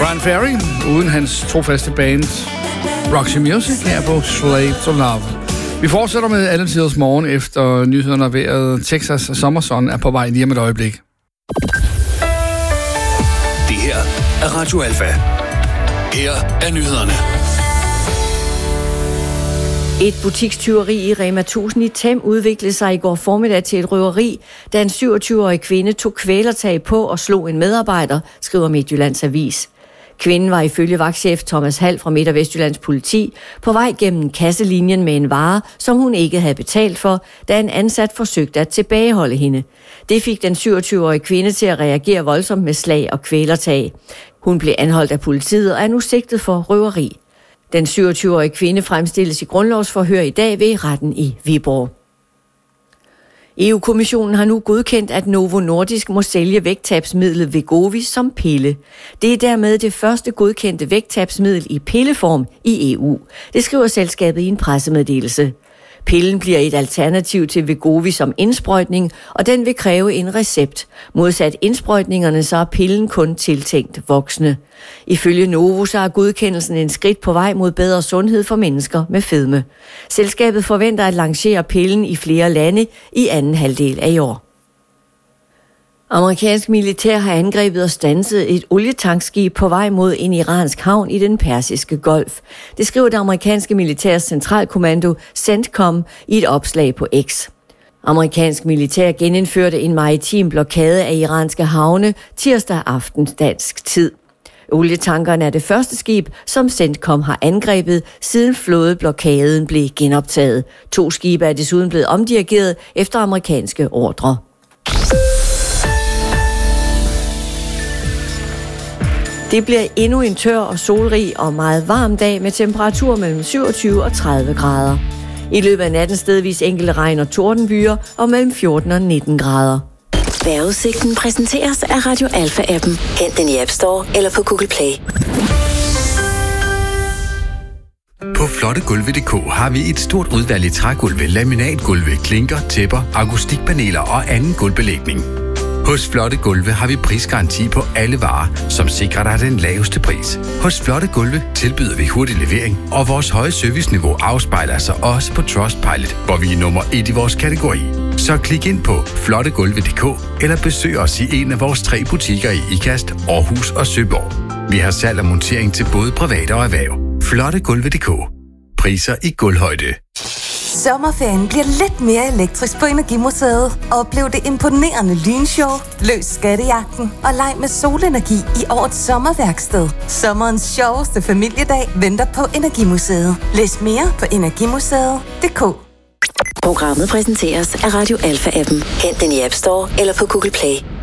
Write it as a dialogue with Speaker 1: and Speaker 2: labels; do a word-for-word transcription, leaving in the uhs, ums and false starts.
Speaker 1: Bryan Ferry, uden hans trofaste band Roxy Music her på Slave to Love. Vi fortsætter med alle tiders morgen efter nyhederne og vejret. Texas sommerson er på vej lige om et øjeblik.
Speaker 2: Det her er Radio Alfa. Her er nyhederne.
Speaker 3: Et butikstyveri i Rema tusind i Them udviklede sig i går formiddag til et røveri, da en syvogtyve-årig kvinde tog kvælertag på og slog en medarbejder, skriver Midtjyllands Avis. Kvinden var ifølge vagtchef Thomas Hall fra Midt- og Vestjyllands politi på vej gennem kasselinjen med en vare, som hun ikke havde betalt for, da en ansat forsøgte at tilbageholde hende. Det fik den syvogtyve-årige kvinde til at reagere voldsomt med slag og kvælertag. Hun blev anholdt af politiet og er nu sigtet for røveri. Den syvogtyve-årige kvinde fremstilles i grundlovsforhør i dag ved retten i Viborg. E U-kommissionen har nu godkendt, at Novo Nordisk må sælge vægttabsmidlet Wegovy som pille. Det er dermed det første godkendte vægttabsmiddel i pilleform i E U. Det skriver selskabet i en pressemeddelelse. Pillen bliver et alternativ til Wegovy som indsprøjtning, og den vil kræve en recept. Modsat indsprøjtningerne, så er pillen kun tiltænkt voksne. Ifølge Novo så er godkendelsen en skridt på vej mod bedre sundhed for mennesker med fedme. Selskabet forventer at lancere pillen i flere lande i anden halvdel af i år. Amerikansk militær har angrebet og standset et olietankskib på vej mod en iransk havn i den persiske golf. Det skriver det amerikanske militærs centralkommando CENTCOM i et opslag på X. Amerikansk militær genindførte en maritim blokade af iranske havne tirsdag aften dansk tid. Olietankerne er det første skib, som CENTCOM har angrebet, siden flådeblokaden blev genoptaget. To skibe er desuden blevet omdirigeret efter amerikanske ordre. Det bliver endnu en tør og solrig og meget varm dag med temperatur mellem syvogtyve og tredive grader. I løbet af natten stedvis enkelte regn- og tordenbyer og mellem fjorten og nitten grader.
Speaker 4: Vejrudsigten præsenteres af Radio Alfa-appen. Hent den i App Store eller på Google Play.
Speaker 5: På flottegulve punktum d k har vi et stort udvalg i trægulve, laminatgulve, klinker, tæpper, akustikpaneler og anden gulvbelægning. Hos Flotte Gulve har vi prisgaranti på alle varer, som sikrer dig den laveste pris. Hos Flotte Gulve tilbyder vi hurtig levering, og vores høje serviceniveau afspejler sig også på Trustpilot, hvor vi er nummer et i vores kategori. Så klik ind på flotte gulve punktum d k eller besøg os i en af vores tre butikker i Ikast, Aarhus og Søborg. Vi har salg og montering til både private og erhverv. Flotte Gulve punktum d k. Priser i gulvhøjde.
Speaker 6: Sommerferien bliver lidt mere elektrisk på Energimuseet. Oplev det imponerende lynshow, løs skattejagten og leg med solenergi i årets sommerværksted. Sommerens sjoveste familiedag venter på Energimuseet. Læs mere på energimuseet punktum d k.
Speaker 4: Programmet præsenteres af Radio Alfa-appen. Hent den i App Store eller på Google Play.